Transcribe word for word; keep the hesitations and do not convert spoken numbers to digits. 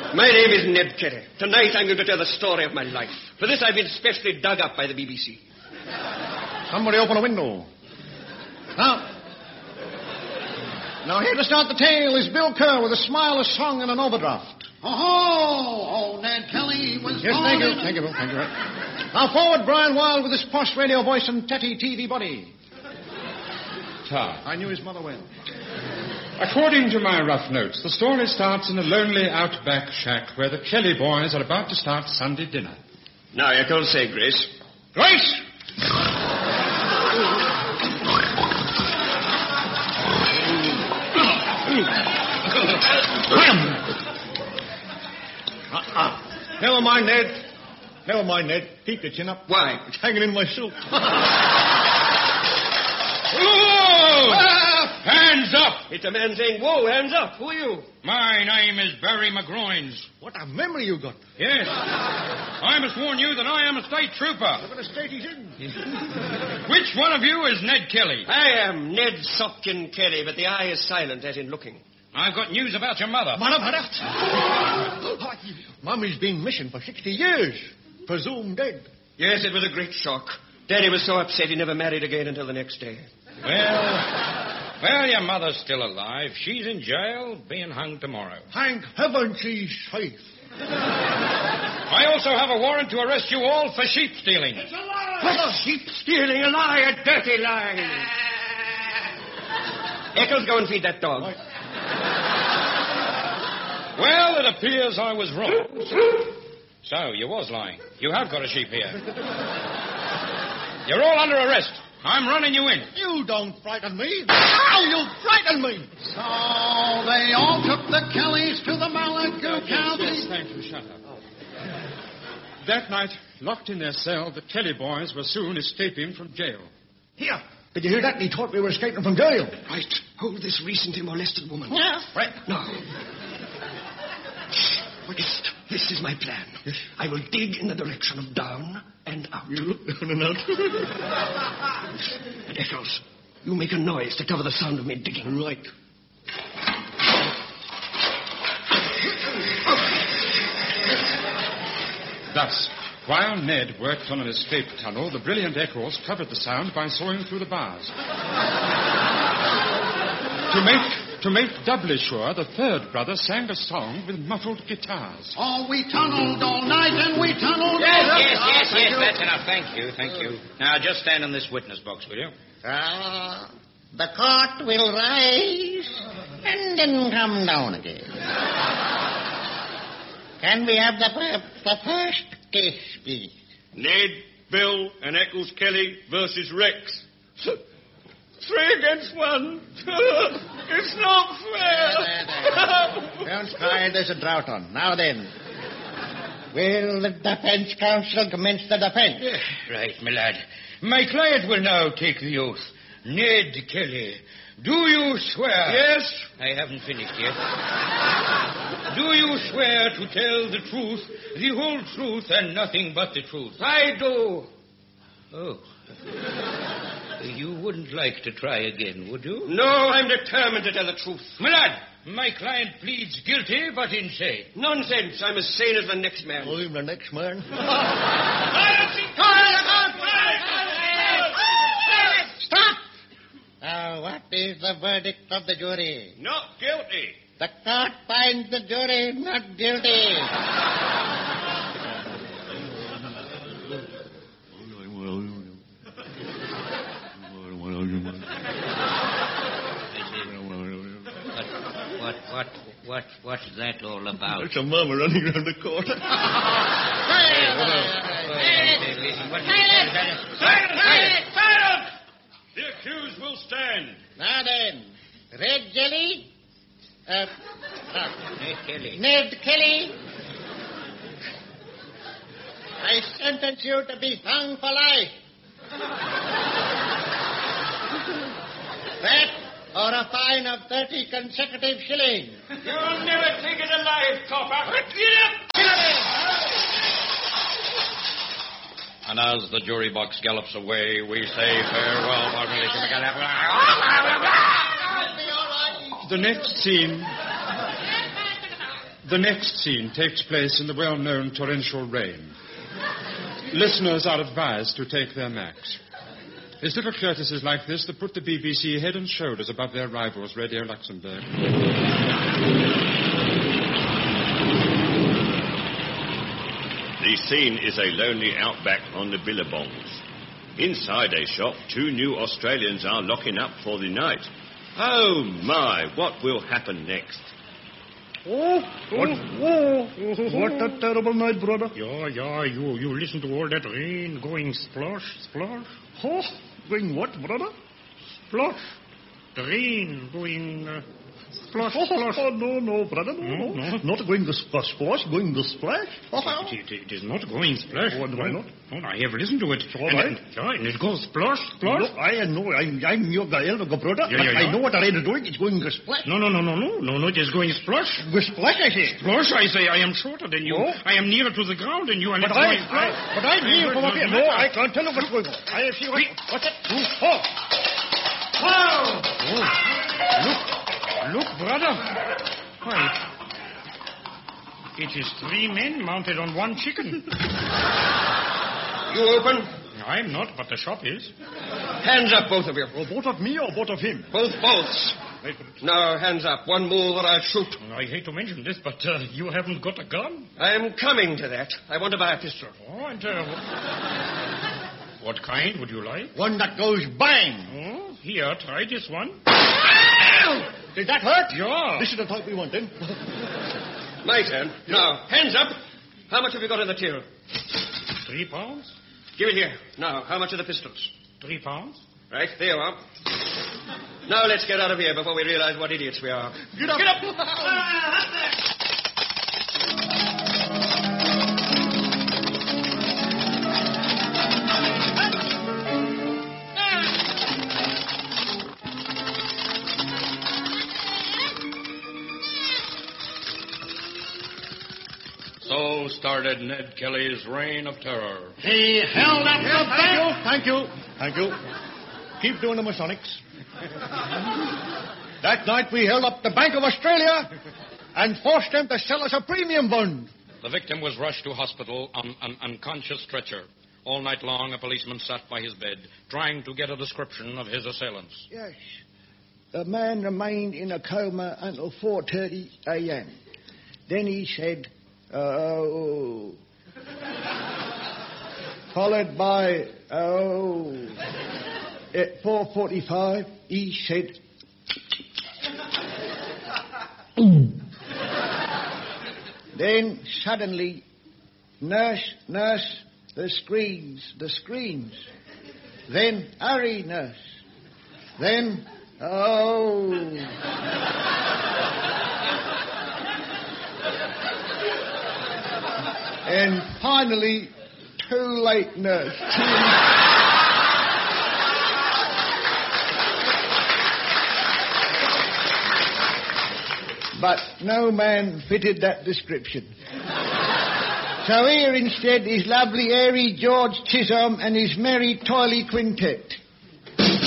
My name is Ned Kelly. Tonight I'm going to tell the story of my life. For this I've been specially dug up by the B B C. Somebody open a window. Now... Now, here to start the tale is Bill Kerr with a smile, a song, and an overdraft. Oh, oh, Ned Kelly was Yes, born thank you, in- thank you, Bill, thank you. Now, forward, Brian Wilde with his posh radio voice and tatty T V body. Ta. I knew his mother well. According to my rough notes, the story starts in a lonely outback shack where the Kelly boys are about to start Sunday dinner. Now, Eccles, say grace. Grace! uh-uh. Never mind, Ned. Never mind, Ned. Keep your chin up. Why? It's hanging in my suit. Whoa! Ah! Hands up! It's a man saying, whoa, hands up. Who are you? My name is Barry McGroins. What a memory you got. Yes. I must warn you that I am a state trooper. Look at the state he's in. Which one of you is Ned Kelly? I am Ned Sopkin Kelly, but the eye is silent, as in looking. I've got news about your mother. Mother, mother. Mummy's been missing for sixty years. Presumed dead. Yes, it was a great shock. Daddy was so upset he never married again until the next day. Well, well, your mother's still alive. She's in jail, being hung tomorrow. Thank heaven she's safe. I also have a warrant to arrest you all for sheep stealing. It's a lie! What? Sheep stealing, a lie, a dirty lie. Eccles, go and feed that dog. Right. Well, it appears I was wrong. So, you was lying. You have got a sheep here. You're all under arrest. I'm running you in. You don't frighten me. Ow, you frighten me. So they all took the Kellys to the Malibu County. Yes, thank you. Shut up. That night, locked in their cell, the Kelly boys were soon escaping from jail. Here. Did you hear that? He thought we were escaping from jail. Right. Hold this recently molested woman. Yeah. Right. No. Yes, this is my plan. Yes. I will dig in the direction of down and out. You look down and out. And Eccles, you make a noise to cover the sound of me digging. Right. Thus, while Ned worked on an escape tunnel, the brilliant Eccles covered the sound by sawing through the bars. to make to make doubly sure, the third brother sang a song with muffled guitars. Oh, we tunneled all night and we tunneled Yes, all yes, night. yes, yes, that's enough. Thank you, thank you. Now, just stand in this witness box, will you? Ah, the court will rise and then come down again. Can we have the, the first case, please? Ned, Bill, and Eccles Kelly versus Rex. Three against one. It's not fair. Don't cry, there's a drought on. Now then, will the defense counsel commence the defense? Right, my lad. My client will now take the oath. Ned Kelly, do you swear? Yes. I haven't finished yet. Do you swear to tell the truth, the whole truth, and nothing but the truth? I do. Oh. You wouldn't like to try again, would you? No, I'm determined to tell the truth. My lad, my client pleads guilty, but insane. Nonsense. I'm as sane as the next man. I'm the next man. Stop! Now, what is the verdict of the jury? Not guilty. The court finds the jury not guilty. What, what, what, what's that all about? There's a murmur running around the court. The accused will stand. Now then, Red Jelly, uh, uh, Ned Kelly. Ned Kelly, I sentence you to be hung for life. That or a fine of thirty consecutive shillings. You'll never take it alive, copper. And as the jury box gallops away, we say farewell. The next scene... The next scene takes place in the well-known torrential rain. Listeners are advised to take their max. It's little courtesies like this that put the B B C head and shoulders above their rivals, Radio Luxembourg. The scene is a lonely outback on the Billabongs. Inside a shop, two new Australians are locking up for the night. Oh, my, what will happen next? Oh, what, oh, what a terrible night, brother. Yeah, yeah, you, you listen to all that rain going splosh, splosh. Oh, going what, brother? Splosh. The rain going uh, splosh, oh, splosh. Oh, no, no, brother, no, no. no. Not going to splash, splash, going to splash. Oh, it, it, it is not going splash. Oh, why not? No, I have listened to it. All and right. It, yeah, and it goes splosh, splosh. No, I know, I'm, I'm your elder brother. Yeah, yeah, yeah. I know what the rain is doing. It's going to splash. No, no, no, no, no, no, no, it is going splosh. Go splash, I say. Splosh, I say. I am shorter than you. Oh? I am nearer to the ground than you, and But it's I, going splosh. I, but I'm here from up here. No, I can't tell you what's going on. I see what, what's that? Oh. Oh! Look, look, brother. Why, it is three men mounted on one chicken. You open? I'm not, but the shop is. Hands up, both of you. Oh, both of me or both of him? Both, both. Now, hands up. One move or I'll shoot. I hate to mention this, but uh, you haven't got a gun? I'm coming to that. I want to buy a pistol. Oh, and uh, what kind would you like? One that goes bang. Oh, here, try this one. Did that hurt? Yeah. This is the type we want, then. My turn. Now, hands up. How much have you got in the till? Three pounds? Give it here. Now, how much are the pistols? Three pounds? Right, there you are. Now let's get out of here before we realize what idiots we are. Get up. Get up! So started Ned Kelly's reign of terror. He held up the bank. Thank you. Thank you. Keep doing the Masonics. That night we held up the Bank of Australia and forced them to sell us a premium bond. The victim was rushed to hospital on an unconscious stretcher. All night long, a policeman sat by his bed, trying to get a description of his assailants. Yes. The man remained in a coma until four thirty a.m. Then he said, oh. Followed by, oh. At four forty-five, he said, then suddenly, nurse, nurse, the screens, the screens. Then, hurry, nurse. Then, oh. And finally, too late, nurse. Too late. But no man fitted that description. So here instead is lovely airy George Chisholm and his merry toily quintet.